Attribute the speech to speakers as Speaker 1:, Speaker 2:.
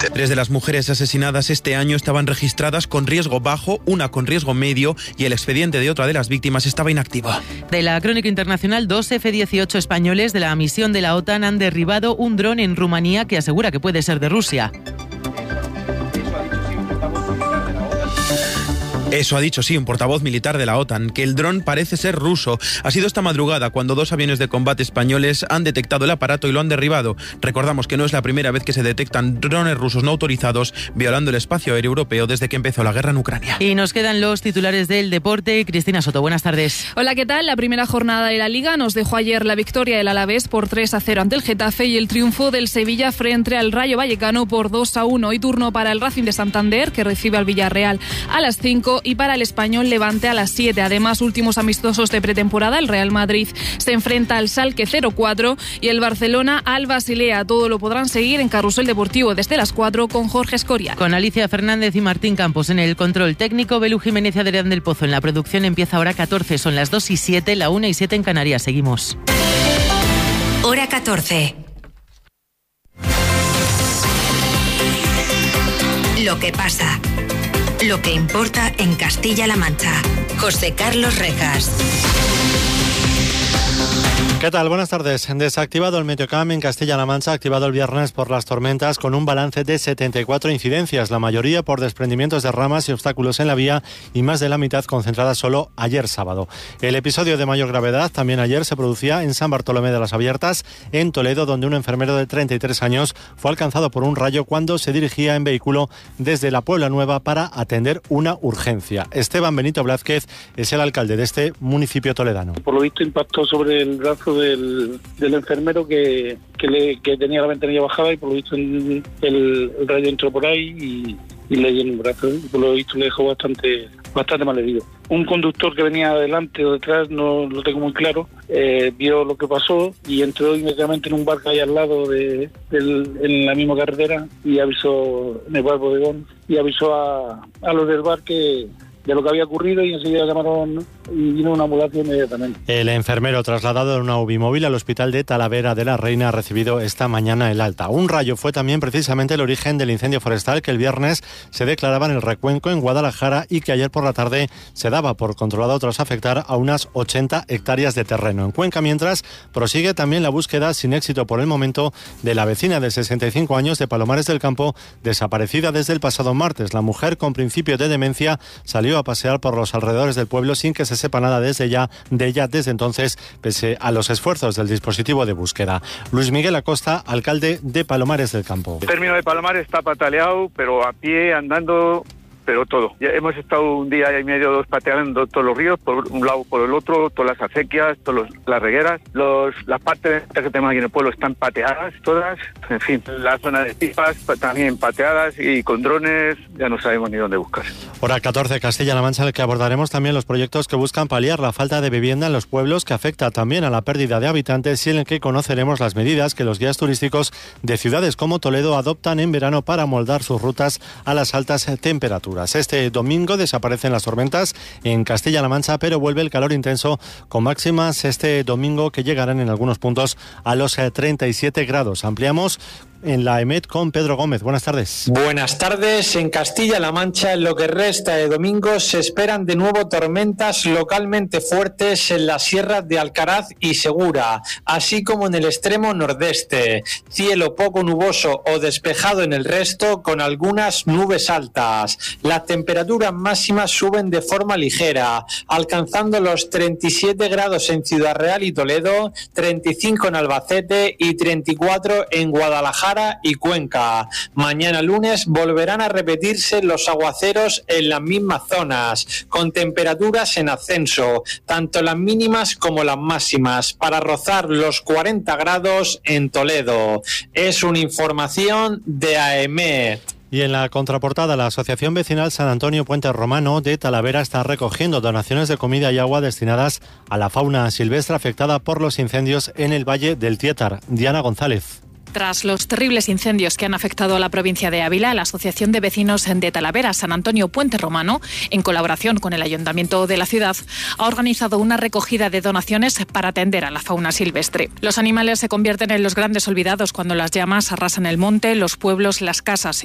Speaker 1: 2020.
Speaker 2: 3 de las mujeres asesinadas este año estaban registradas con riesgo bajo, una con riesgo medio y el expediente de otra de las víctimas estaba inactivo.
Speaker 3: De la crónica internacional, 2 F-18 españoles de la misión de la OTAN han derribado un dron en Rumanía que asegura que puede ser de Rusia.
Speaker 2: Eso ha dicho, sí, un portavoz militar de la OTAN, que el dron parece ser ruso. Ha sido esta madrugada cuando 2 aviones de combate españoles han detectado el aparato y lo han derribado. Recordamos que no es la primera vez que se detectan drones rusos no autorizados violando el espacio aéreo europeo desde que empezó la guerra en Ucrania.
Speaker 3: Y nos quedan los titulares del deporte. Cristina Soto, buenas tardes.
Speaker 4: Hola, ¿qué tal? La primera jornada de la Liga nos dejó ayer la victoria del Alavés por 3-0 ante el Getafe y el triunfo del Sevilla frente al Rayo Vallecano por 2-1. Hoy turno para el Racing de Santander, que recibe al Villarreal a las 5, y para el Español Levante a las 7. Además, últimos amistosos de pretemporada, el Real Madrid se enfrenta al Schalke 0-4 y el Barcelona al Basilea. Todo lo podrán seguir en Carrusel Deportivo desde las 4 con Jorge Escorial.
Speaker 3: Con Alicia Fernández y Martín Campos en el control técnico, Belu Jiménez y Adrián del Pozo en la producción. Empieza hora 14, son las 2:07, la 1:07 en Canarias. Seguimos.
Speaker 5: Hora 14. Lo que pasa. Lo que importa en Castilla-La Mancha. José Carlos Rejas.
Speaker 6: ¿Qué tal? Buenas tardes. Desactivado el Meteocam en Castilla-La Mancha, activado el viernes por las tormentas, con un balance de 74 incidencias, la mayoría por desprendimientos de ramas y obstáculos en la vía y más de la mitad concentrada solo ayer sábado. El episodio de mayor gravedad también ayer se producía en San Bartolomé de las Abiertas, en Toledo, donde un enfermero de 33 años fue alcanzado por un rayo cuando se dirigía en vehículo desde la Puebla Nueva para atender una urgencia. Esteban Benito Blázquez es el alcalde de este municipio toledano.
Speaker 7: Por lo visto impactó sobre el brazo del enfermero que tenía la ventanilla bajada y por lo visto el rayo entró por ahí y le dio en el brazo. Por lo visto le dejó bastante mal herido. Un conductor que venía adelante o detrás, no lo tengo muy claro, vio lo que pasó y entró inmediatamente en un bar que hay al lado en la misma carretera y avisó en el bar Bodegón y avisó a los del bar de lo que había ocurrido y enseguida llamaron y vino una ambulancia inmediatamente.
Speaker 6: El enfermero trasladado en una UBI móvil al hospital de Talavera de la Reina ha recibido esta mañana el alta. Un rayo fue también precisamente el origen del incendio forestal que el viernes se declaraba en el Recuenco, en Guadalajara, y que ayer por la tarde se daba por controlado tras afectar a unas 80 hectáreas de terreno. En Cuenca, mientras, prosigue también la búsqueda, sin éxito por el momento, de la vecina de 65 años de Palomares del Campo, desaparecida desde el pasado martes. La mujer, con principio de demencia, salió a pasear por los alrededores del pueblo sin que se sepa nada de ella desde entonces, pese a los esfuerzos del dispositivo de búsqueda. Luis Miguel Acosta, alcalde de Palomares del Campo.
Speaker 8: El término de Palomares está pataleado, pero a pie, andando, pero todo. Ya hemos estado un día y medio, 2 pateando todos los ríos, por un lado por el otro, todas las acequias, las regueras. Las partes que tenemos aquí en el pueblo están pateadas, todas. En fin, la zona de pipas también pateadas y con drones ya no sabemos ni dónde buscar.
Speaker 6: Hora 14, Castilla-La Mancha, en el que abordaremos también los proyectos que buscan paliar la falta de vivienda en los pueblos, que afecta también a la pérdida de habitantes, y en el que conoceremos las medidas que los guías turísticos de ciudades como Toledo adoptan en verano para moldar sus rutas a las altas temperaturas. Este domingo desaparecen las tormentas en Castilla-La Mancha, pero vuelve el calor intenso con máximas este domingo que llegarán en algunos puntos a los 37 grados. Ampliamos en la EMET con Pedro Gómez. Buenas tardes.
Speaker 9: Buenas tardes. En Castilla-La Mancha, en lo que resta de domingo, se esperan de nuevo tormentas localmente fuertes en las sierras de Alcaraz y Segura, así como en el extremo nordeste. Cielo poco nuboso o despejado en el resto, con algunas nubes altas. Las temperaturas máximas suben de forma ligera, alcanzando los 37 grados en Ciudad Real y Toledo, 35 en Albacete y 34 en Guadalajara y Cuenca. Mañana lunes volverán a repetirse los aguaceros en las mismas zonas, con temperaturas en ascenso, tanto las mínimas como las máximas, para rozar los 40 grados en Toledo. Es una información de AEMET.
Speaker 6: Y en la contraportada, la Asociación Vecinal San Antonio Puente Romano de Talavera está recogiendo donaciones de comida y agua destinadas a la fauna silvestre afectada por los incendios en el Valle del Tietar. Diana González.
Speaker 4: Tras los terribles incendios que han afectado a la provincia de Ávila, la Asociación de Vecinos de Talavera, San Antonio Puente Romano, en colaboración con el Ayuntamiento de la ciudad, ha organizado una recogida de donaciones para atender a la fauna silvestre. Los animales se convierten en los grandes olvidados cuando las llamas arrasan el monte, los pueblos, las casas